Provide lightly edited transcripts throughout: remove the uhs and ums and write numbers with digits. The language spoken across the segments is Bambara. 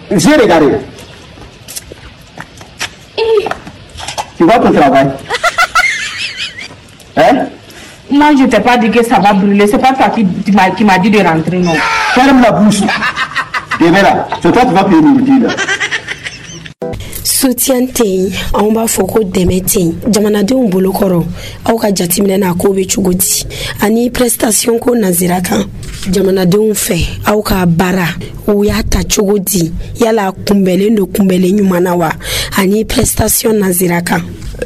J'ai regardé. Tu vois ton travail? Hein? Moi, je t'ai pas dit que ça va brûler. C'est pas toi qui m'a dit de rentrer, non. Ferme la bouche. Viens là. C'est toi qui vas payer le là. Soutien te on b'a fɔ ko dɛmɛ te jamanadenw bolo kɔrɔ aw ka jateminɛ na ko bɛ cogo di ani prestation ko nazira kan jamanadenw fɛ aw ka baara o y'a ta cogo di yala kunbɛlen do kunbɛlen ɲuman na wa ani prestation nazira kan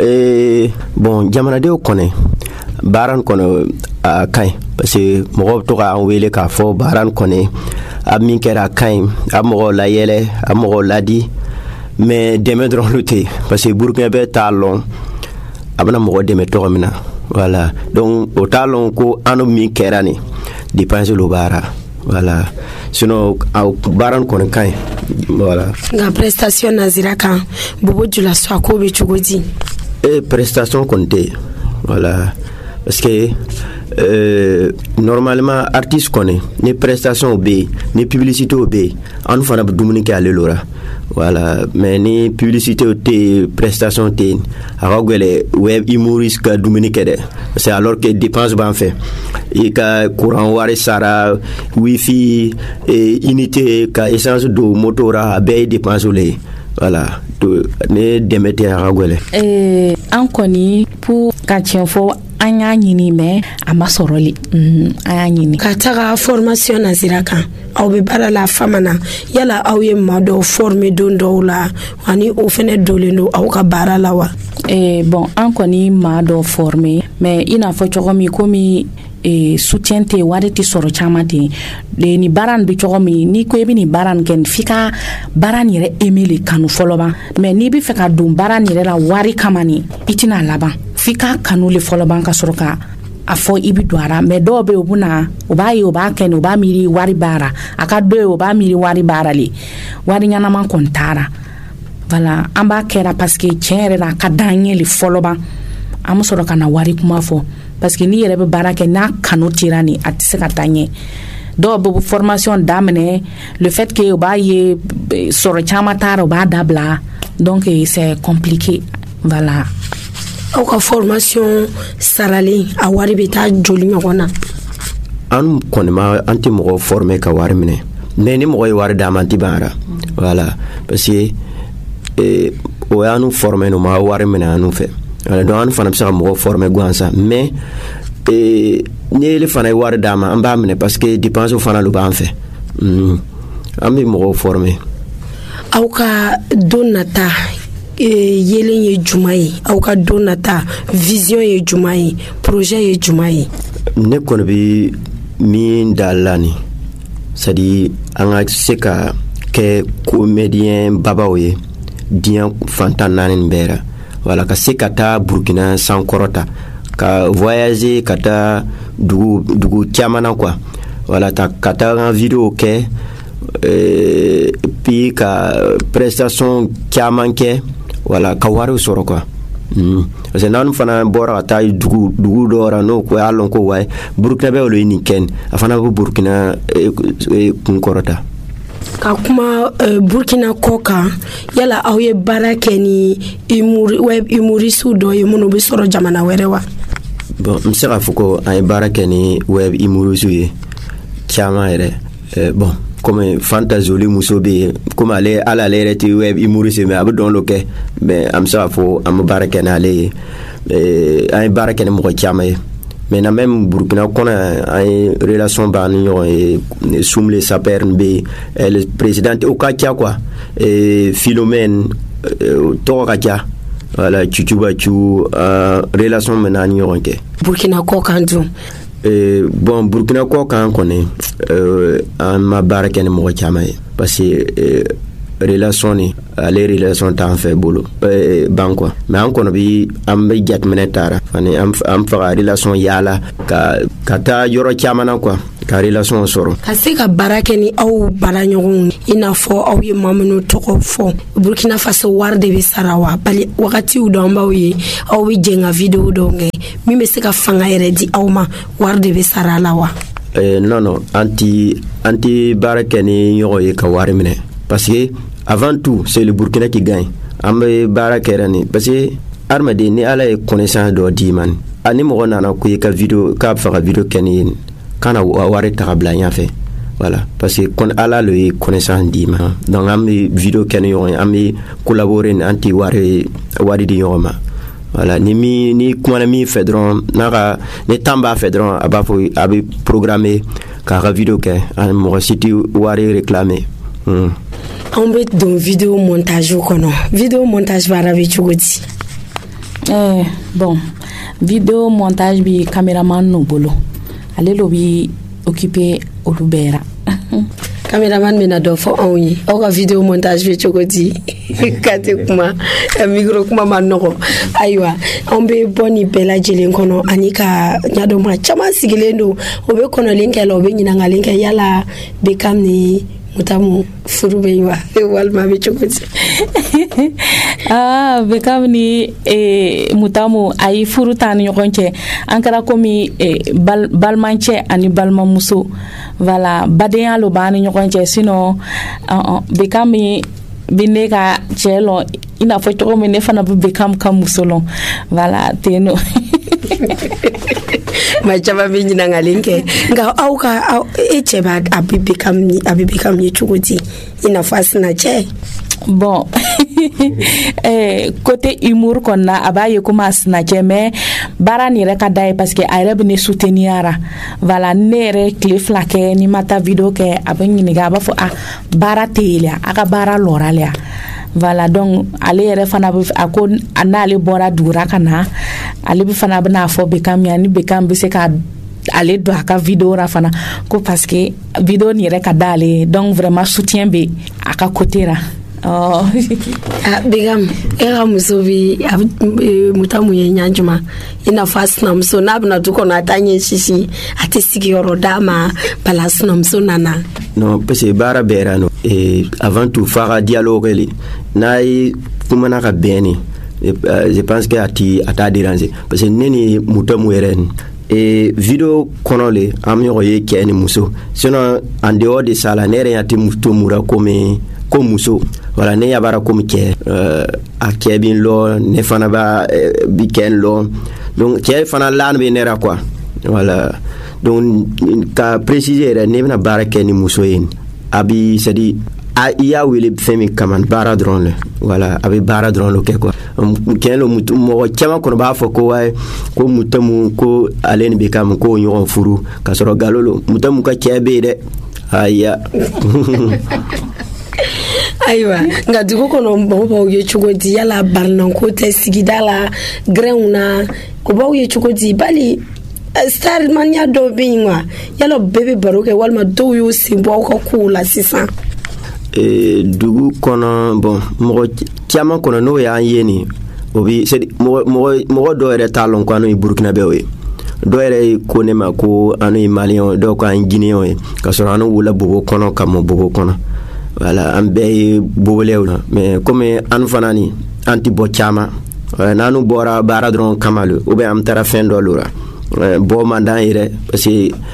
bon jamanadenw kɔnɛ baara kɔnɔ a kaɲi parce que mɔgɔw bɛ to k'an wele k'a fɔ baara kɔnɛ a min kɛra a kaɲi a mɔgɔw layɛlɛ a mɔgɔw ladi mais dɛmɛ dɔrɔn lu tɛ parce que Burkina bɛ t'a lɔn a bɛna mɔgɔ dɛmɛ tɔgɔ min na voilà donc o t'a lɔn ko an min kɛra nin dépense lo baara voilà sinon baara kɔni ka ɲi voilà. Nka prestation nazira kan Bobo Dioula so a ko bɛ cogo di? Prestation kɔni tɛ voilà parce que normalement artiste kɔni ni prestation bɛ yen ni publicité bɛ yen an fana bɛ dumuni kɛ ale lora voilà mais ni publicité te prestation te a ka gɛlɛ web humoriste ka dumuni kɛ dɛ parce que alors que dépense b'an fɛ i ka courant wari sara wifi unité ka essence don moto ra a bɛɛ ye dépense le ye voilà ne dɛmɛ tɛ a ka gɛlɛ. An kɔni pour ka tiɲɛ fɔ an y'a ɲini mais a ma sɔrɔli an y'a ɲini ka taga formation nazira kan aw bɛ baara la fama na yala aw ye maa dɔw former don dɔw la ani o fɛnɛ dolen do aw ka baara la wa? Bon an kɔni maa dɔw former mais i n'a fɔ cogo min komi soutien te wari ti sɔrɔ caman ten ni baara nin bɛ cogo min n'i ko i bɛ nin baara nin kɛ f'i ka baara nin yɛrɛ aimer le kanu fɔlɔ ban mais n'i bɛ fɛ ka don baara nin yɛrɛ la wari kama nin i tɛna laban f'i ka kanu le fɔlɔ ban ka sɔrɔ ka a fɔ i bɛ don a la mais dɔw bɛ yen u bɛna u b'a ye u b'a kɛ nin u b'a miiri wari baara a ka dɔ ye u b'a miiri wari baara le wari ɲɛnama kɔni taara voilà an b'a kɛra parce que tiɲɛ yɛrɛ la a ka d'an ye le fɔlɔ ban an bɛ sɔrɔ ka na wari kuma fɔ parce que n'i yɛrɛ bɛ baara kɛ n'a kanu tira ni a tɛ se ka taa ɲɛ dɔw bɛ formation daminɛ le fait que u b'a ye sɔrɔ caman taara u b'a dabila donc c'est compliqué voilà. Aw ka formation saralen a wari bɛ taa joli ɲɔgɔn na? An kɔni ma an tɛ mɔgɔ former ka wari minɛ mais ni mɔgɔ ye wari d'a ma an tɛ ban ara voilà parce que o y'an former no ma wari minɛ an fɛ donc an fana bɛ se ka mɔgɔ former gansan mais ni ele fana ye wari d'a ma an b'a minɛ parce que dépense fana lo b'an fɛ an bɛ mɔgɔw former. Aw ka don nata yelen ye juma ye aw ka don nata vision ye juma ye projet ye juma ye? Ne kɔni bɛ min da la ni c'est à dire an ka se ka kɛ comédien babaw ye diɲɛ fantan naani nin bɛɛ la voilà ka se ka taa Burkina sankɔrɔta ka voyager ka taa dugu caman na quoi voilà ka taa an vidéo kɛ puis ka prestation caman kɛ voilà ka wari sɔrɔ quoi parce que n'an fana bɔra ka taa dugu dɔ la n'o ko y'a lɔn ko wayi Burkina bɛ olu ye nin kɛ a fana bɛ Burkina kun kɔrɔta. Ka kuma Burkina kɔ kan yala aw ye baara kɛ ni web humoriste dɔ ye minnu bɛ sɔrɔ jamana wɛrɛ wa? Bon n bɛ se k'a fɔ ko an ye baara kɛ ni web humoriste ye caman yɛrɛ bon comme Fanta Zoli muso bɛ yen comme ale yɛrɛ tɛ web humoriste mais a bɛ dɔn lo kɛ mais an bɛ se k'a fɔ an bɛ baara kɛ n'ale ye an ye baara kɛ ni mɔgɔ caman ye maintenant même Burkina kɔnɔ an ye relation b'an ni ɲɔgɔn ye Soumle Saper bɛ yen le président o ka ca quoi Philomène tɔgɔ ka ca voilà Cucubacu relation bɛ n'an ni ɲɔgɔn cɛ. Burkina kɔ kan dun? Bon Burkina kɔ kan kɔni an ma baara kɛ ni mɔgɔ caman ye parce que relation ni ale relation t'an fɛ bolo ban quoi mais an kɔni bi an bɛ jateminɛ taara ani an fɛ ka relation yaala ka taa yɔrɔ caman na quoi ka relation sɔrɔ ka se ka baara kɛ ni aw baara ɲɔgɔnw i n'a fɔ aw ye maa minnu tɔgɔ fɔ Burkina Faso wari de bɛ sara wa bali wagatiw dɔ an b'aw ye aw bɛ jɛn ka vidéo dɔw kɛ min bɛ se ka fanga yɛrɛ di aw ma wari de bɛ sara la wa? Non an ti baara kɛ ni ɲɔgɔn ye ka wari minɛ parce que avant tout c'est le Burkina qui gagne ambe bara kerani parce que armade ni ala e connaissance do di man ani mo nana ko ka vidéo ka fa vidéo keni kana ware tabla ya fait voilà parce que kon ala le connaissance di man donc am vidéo keni yo am collaborer anti ware wadi di yoma voilà ni kuma mi fedron naka ni tamba fedron abafo abi programmer ka vidéo ke an mo siti ware réclamer on bet don vidéo montage kono vidéo montage barabi chugoti bon vidéo montage bi cameraman no bolo ale lo bi occupé olubera cameraman mena do fo onyi o ka vidéo montage bi chugoti kate kuma micro kuma manoko aywa on be boni bela jelen kono anika nyado ma chama sigilendo o be kono linke lo be nyina ngalinke yala be kamni mutamu furube wa walma be chokoti be kamni mutamu ay furutan yokonche ankara komi balmanche ani balmamuso voilà badeya lo bani yokonche sino be kami bineka chelo ina fo to me ne fana be kam musolo voilà teno ma chaba be nyina ngalinke nga auka echeba abibikam ni chukoti ina fasina che bon côté humour konna abaye kuma snatché mais bara ni reka dai parce que ayre bene souteniara voilà nere cliff la ke ni mata vidéo ke abani ni ga ba fo bara telia aka bara loralia voilà donc ale yere fana ako anale bora dura kana ale bi fana bana fo be kam yani be kam bi se ka ale do aka vidéo ra fana ko parce que vidéo ni reka dale donc vraiment soutien be aka côté ra bigam era musovi mutamu yenyanjuma ina fasna mso nabna tuko na tanye shishi atesiki yorodama balasna mso nana non parce que bara berano et avant tout faire dialogue li nai kumana ka beni je pense que ata déranger parce que neni mutamu eren et vidéo konole amyo ye keni muso sinon en dehors de ça la nere yati mutumura comme muso voilà ne yabara comme ke a kebin lo ne fana ba biken lo donc ke fana lan be nera quoi voilà donc ka préciser ne na barake ni muso yin abi c'est-à-dire iya wele femi kaman bara drone le voilà abi bara drone lo ke quoi ken lo mutu mo chama ko ba fo ko way ko mutamu ko alen be kam ko nyon furu ka soro galolo mutamu ka kebe de aya aywa nga duko kono mbo ye chugodi yala barnan ko te sigidala greuna ko bawo ye chugodi bali star mania do binwa yala bebe baroke walma do yo simbo ko kula sisa dugu kono bon mo tiama kono no ya yeni obi c'est mo do ere talon ko anu Burkina Bewe do ere ko ne ma ko anu Malien do ko an Guinéen ka so anu wula bobo kono kam bobo kono voilà ambe bobolewna mais comme anu fanani anti bochama nanu bora bara dron kamalu ou bien am tara fin do lura bo mandan ire parce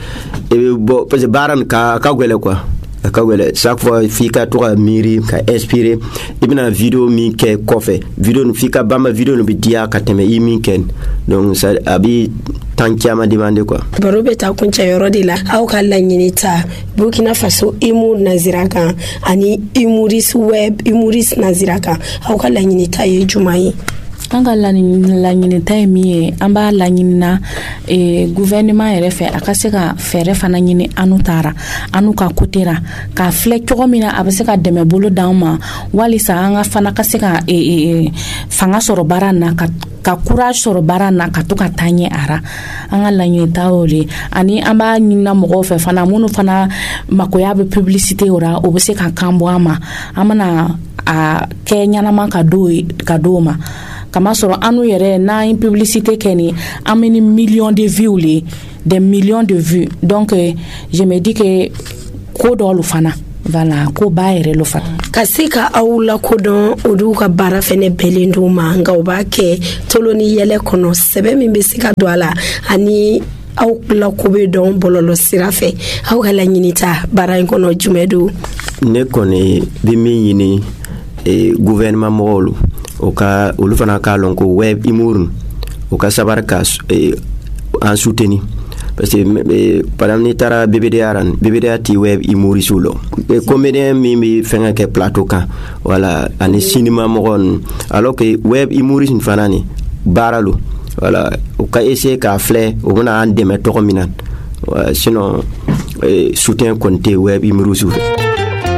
que baran ka gwele quoi ka gwele chaque fois fika to miri ka inspirer ibna vidéo mi ke kofe vidéo no fika bamba vidéo no bidia ka teme yimi ken donc ça abi tankiama demande quoi barobe ta kuncha yorodila au kala nyinita Burkina Faso imur naziraka ani imuris web imuris naziraka au kala nyinita ye jumai anga la nyini taimi amba la nyina gouvernement yɛrɛ fɛ a ka se ka fɛrɛ fana ɲini anu tara anu ka kotera ka filɛ cogo min na a bɛ se ka dɛmɛ bolo d'an ma walisa an ka fana ka se ka fanga sɔrɔ baara na ka courage sɔrɔ baara na ka to ka taa ɲɛ ara an ka laɲini ta o le ani an b'a ɲinina mɔgɔw fɛ fana minnu fana makoya bɛ publicité o ra o bɛ se ka kan bɔ an ma an bɛna a kɛ ɲɛnama ka do ma kama sɔrɔ anu yɛrɛ n'an publicité kɛ ni an bɛ ni millions de vues le des millions de vues donc je me dis que ko dɔlu fana voilà ko ba yɛrɛ lo fana ka se ka aw la kodɔn olu ka baara fɛnɛ bɛlen d'u ma nka u b'a kɛ tolo ni yɛlɛ kɔnɔ sɛbɛ min bɛ se ka don a la ani aw la ko bɛ dɔn bɔlɔlɔ sira fɛ aw ka laɲini ta baara in kɔnɔ jumɛn don ne kɔni bi min ɲini gouvernement mɔgɔw o ka olu fana k'a lɔn ko web humour o ka sabari ka an soutenir parce que par exemple ni taara BBDA ti web humoriste lo comédien min bi fɛngɛ kɛ plateau kan voilà ani cinéma mɔgɔ alors que web humoriste fana ni baara lo voilà o ka essayer k'a filɛ o bɛna an dɛmɛ tɔgɔ min na sinon soutien kɔni tɛ web humoriste